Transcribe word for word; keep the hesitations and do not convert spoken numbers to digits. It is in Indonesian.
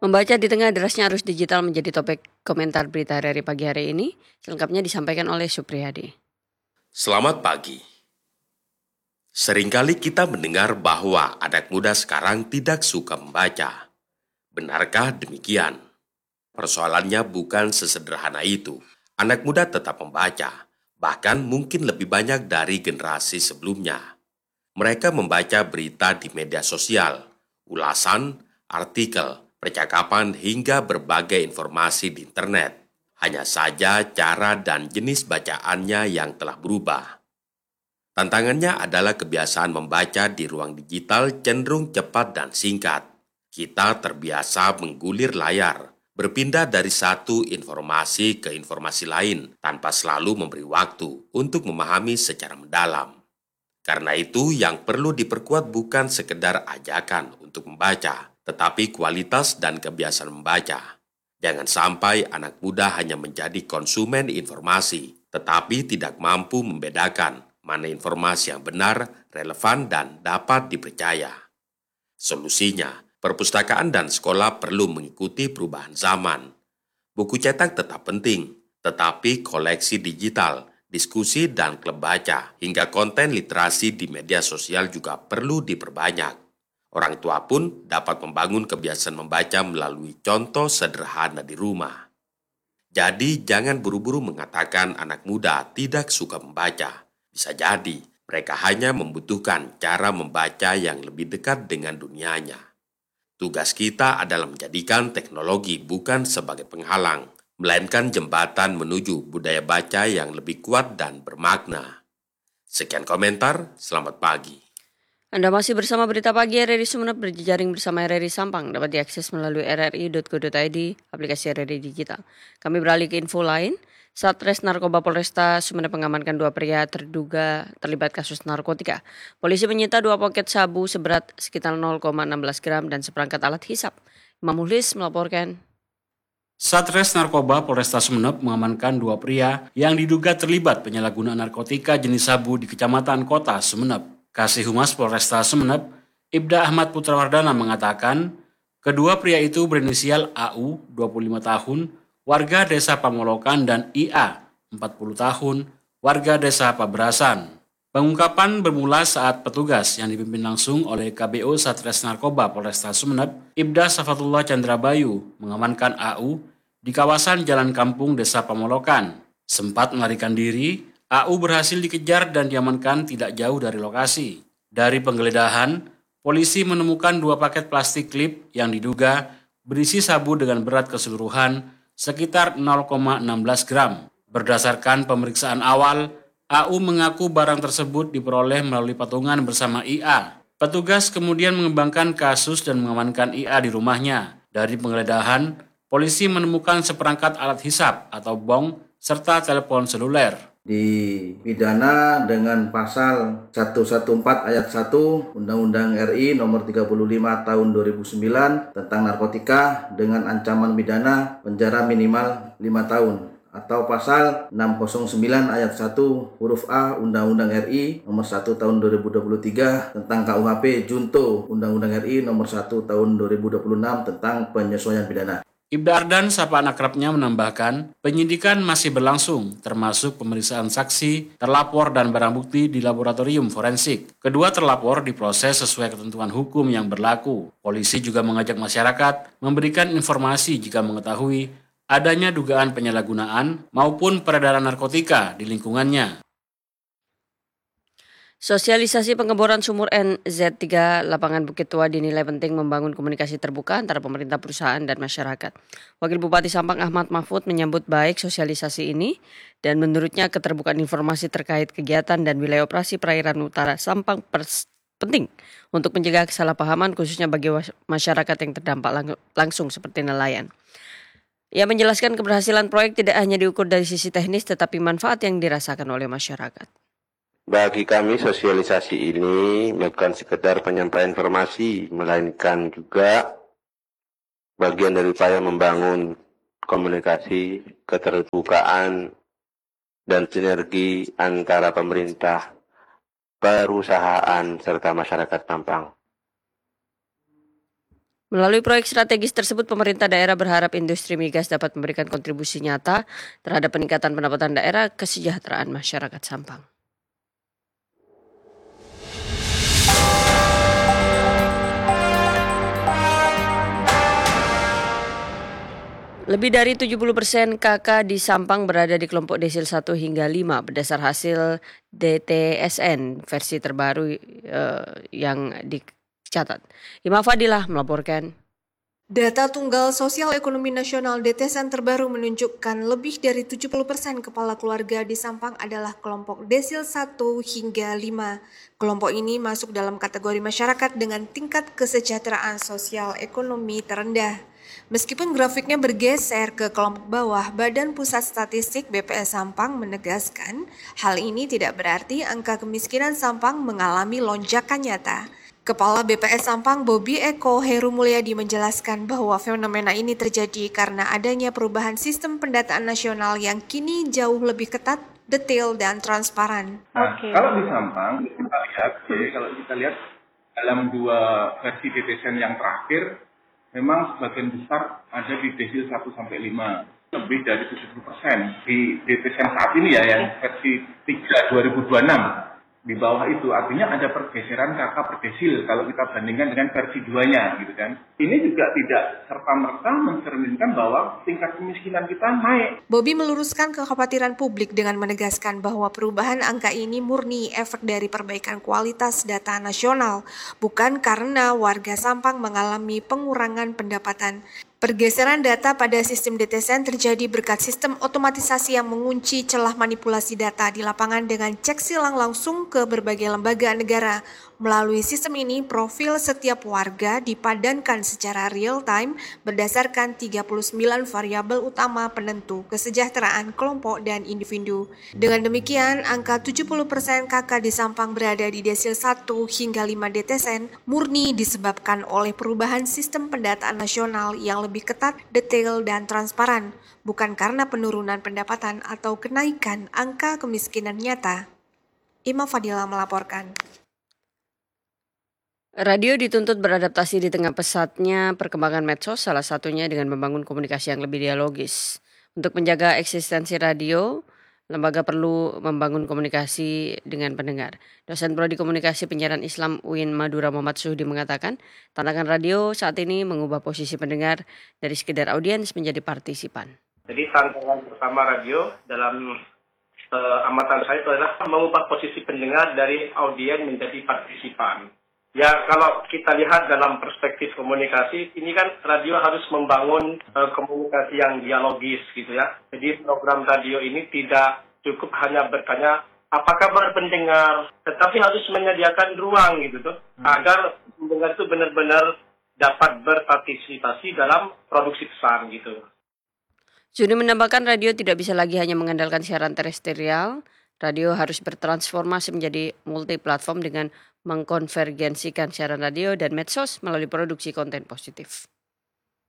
Membaca di tengah derasnya arus digital menjadi topik komentar berita R R I pagi hari ini. Selengkapnya disampaikan oleh Supriyadi. Selamat pagi. Seringkali kita mendengar bahwa anak muda sekarang tidak suka membaca. Benarkah demikian? Persoalannya bukan sesederhana itu. Anak muda tetap membaca, bahkan mungkin lebih banyak dari generasi sebelumnya. Mereka membaca berita di media sosial, ulasan, artikel, percakapan hingga berbagai informasi di internet. Hanya saja cara dan jenis bacaannya yang telah berubah. Tantangannya adalah kebiasaan membaca di ruang digital cenderung cepat dan singkat. Kita terbiasa menggulir layar, berpindah dari satu informasi ke informasi lain tanpa selalu memberi waktu untuk memahami secara mendalam. Karena itu yang perlu diperkuat bukan sekedar ajakan untuk membaca, tetapi kualitas dan kebiasaan membaca. Jangan sampai anak muda hanya menjadi konsumen informasi, tetapi tidak mampu membedakan mana informasi yang benar, relevan, dan dapat dipercaya. Solusinya, perpustakaan dan sekolah perlu mengikuti perubahan zaman. Buku cetak tetap penting, tetapi koleksi digital, diskusi dan klub baca, hingga konten literasi di media sosial juga perlu diperbanyak. Orang tua pun dapat membangun kebiasaan membaca melalui contoh sederhana di rumah. Jadi jangan buru-buru mengatakan anak muda tidak suka membaca. Bisa jadi mereka hanya membutuhkan cara membaca yang lebih dekat dengan dunianya. Tugas kita adalah menjadikan teknologi bukan sebagai penghalang, melainkan jembatan menuju budaya baca yang lebih kuat dan bermakna. Sekian komentar, selamat pagi. Anda masih bersama Berita Pagi R R I Sumeneb berjejaring bersama R R I Sampang. Dapat diakses melalui r r i dot co dot i d, aplikasi R R I Digital. Kami beralih ke info lain. Satres Narkoba Polresta Sumeneb mengamankan dua pria terduga terlibat kasus narkotika. Polisi menyita dua poket sabu seberat sekitar nol koma satu enam gram dan seperangkat alat hisap. Imam Muhlis melaporkan. Satres Narkoba Polresta Sumeneb mengamankan dua pria yang diduga terlibat penyalahgunaan narkotika jenis sabu di Kecamatan Kota Sumeneb. Kasih Humas Polresta Sumeneb, Ibda Ahmad Putrawardana mengatakan, kedua pria itu berinisial A U, dua puluh lima tahun, warga Desa Pamolokan, dan I A, empat puluh tahun, warga Desa Paberasan. Pengungkapan bermula saat petugas yang dipimpin langsung oleh K B O Satres Narkoba Polresta Sumeneb, Ibda Safatullah Chandrabayu, mengamankan A U di kawasan Jalan Kampung Desa Pamolokan. Sempat melarikan diri, A U berhasil dikejar dan diamankan tidak jauh dari lokasi. Dari penggeledahan, polisi menemukan dua paket plastik klip yang diduga berisi sabu dengan berat keseluruhan sekitar nol koma satu enam gram. Berdasarkan pemeriksaan awal, A U mengaku barang tersebut diperoleh melalui patungan bersama I A. Petugas kemudian mengembangkan kasus dan mengamankan I A di rumahnya. Dari penggeledahan, polisi menemukan seperangkat alat hisap atau bong serta telepon seluler. Dipidana dengan pasal seratus empat belas ayat satu Undang-Undang R I nomor tiga puluh lima tahun dua ribu sembilan tentang narkotika dengan ancaman pidana penjara minimal lima tahun atau pasal enam nol sembilan ayat satu huruf A Undang-Undang R I nomor satu tahun dua ribu dua puluh tiga tentang K U H P junto Undang-Undang R I nomor satu tahun dua ribu dua puluh enam tentang penyesuaian pidana. Ibda Ardan, sapaan akrabnya, menambahkan penyidikan masih berlangsung, termasuk pemeriksaan saksi, terlapor, dan barang bukti di laboratorium forensik. Kedua terlapor diproses sesuai ketentuan hukum yang berlaku. Polisi juga mengajak masyarakat memberikan informasi jika mengetahui adanya dugaan penyalahgunaan maupun peredaran narkotika di lingkungannya. Sosialisasi pengeboran sumur N Z tiga Lapangan Bukit Tua dinilai penting membangun komunikasi terbuka antara pemerintah perusahaan dan masyarakat. Wakil Bupati Sampang Ahmad Mahfud menyambut baik sosialisasi ini dan menurutnya keterbukaan informasi terkait kegiatan dan wilayah operasi perairan utara Sampang pers- penting untuk mencegah kesalahpahaman khususnya bagi masyarakat yang terdampak lang- langsung seperti nelayan. Ia menjelaskan keberhasilan proyek tidak hanya diukur dari sisi teknis tetapi manfaat yang dirasakan oleh masyarakat. Bagi kami sosialisasi ini bukan sekedar penyampaian informasi, melainkan juga bagian dari upaya membangun komunikasi, keterbukaan, dan sinergi antara pemerintah, perusahaan, serta masyarakat Sampang. Melalui proyek strategis tersebut, pemerintah daerah berharap industri migas dapat memberikan kontribusi nyata terhadap peningkatan pendapatan daerah, kesejahteraan masyarakat Sampang. Lebih dari tujuh puluh persen K K di Sampang berada di kelompok desil satu hingga lima berdasar hasil D T S N versi terbaru eh, yang dicatat. Ima Fadilah melaporkan. Data Tunggal Sosial Ekonomi Nasional D T S N terbaru menunjukkan lebih dari tujuh puluh persen kepala keluarga di Sampang adalah kelompok desil satu hingga lima. Kelompok ini masuk dalam kategori masyarakat dengan tingkat kesejahteraan sosial ekonomi terendah. Meskipun grafiknya bergeser ke kelompok bawah, Badan Pusat Statistik B P S Sampang menegaskan hal ini tidak berarti angka kemiskinan Sampang mengalami lonjakan nyata. Kepala B P S Sampang Bobi Eko Heru Mulyadi menjelaskan bahwa fenomena ini terjadi karena adanya perubahan sistem pendataan nasional yang kini jauh lebih ketat, detail, dan transparan. Nah, okay. Kalau di Sampang, kita lihat, ya, kalau kita lihat dalam dua versi D T S N yang terakhir, memang sebagian besar ada di desil satu sampai lima, lebih dari tujuh puluh persen. Di D T S N saat ini ya, yang versi tiga dua ribu dua puluh enam, di bawah itu artinya ada pergeseran K K per desil kalau kita bandingkan dengan versi dua-nya gitu kan. Ini juga tidak serta-merta mencerminkan bahwa tingkat kemiskinan kita naik. Bobi meluruskan kekhawatiran publik dengan menegaskan bahwa perubahan angka ini murni efek dari perbaikan kualitas data nasional, bukan karena warga Sampang mengalami pengurangan pendapatan. Pergeseran data pada sistem D T S N terjadi berkat sistem otomatisasi yang mengunci celah manipulasi data di lapangan dengan cek silang langsung ke berbagai lembaga negara. Melalui sistem ini, profil setiap warga dipadankan secara real-time berdasarkan tiga puluh sembilan variabel utama penentu kesejahteraan kelompok dan individu. Dengan demikian, angka tujuh puluh persen K K di Sampang berada di desil satu hingga lima D T S N murni disebabkan oleh perubahan sistem pendataan nasional yang lebih ketat, detail, dan transparan, bukan karena penurunan pendapatan atau kenaikan angka kemiskinan nyata. Ima Fadila melaporkan. Radio dituntut beradaptasi di tengah pesatnya perkembangan medsos, salah satunya dengan membangun komunikasi yang lebih dialogis. Untuk menjaga eksistensi radio, lembaga perlu membangun komunikasi dengan pendengar. Dosen Prodi Komunikasi Penyiaran Islam U I N Madura Muhammad Suhdi mengatakan, tantangan radio saat ini mengubah posisi pendengar dari sekedar audiens menjadi partisipan. Jadi tantangan pertama radio dalam uh, amatan saya itu adalah mengubah posisi pendengar dari audiens menjadi partisipan. Ya, kalau kita lihat dalam perspektif komunikasi, ini kan radio harus membangun uh, komunikasi yang dialogis gitu ya. Jadi program radio ini tidak cukup hanya bertanya apa kabar pendengar, tetapi harus menyediakan ruang gitu tuh, agar pendengar itu benar-benar dapat berpartisipasi dalam produksi pesan gitu. Juni menambahkan radio tidak bisa lagi hanya mengandalkan siaran terestrial. Radio harus bertransformasi menjadi multi-platform dengan mengkonvergensikan siaran radio dan medsos melalui produksi konten positif.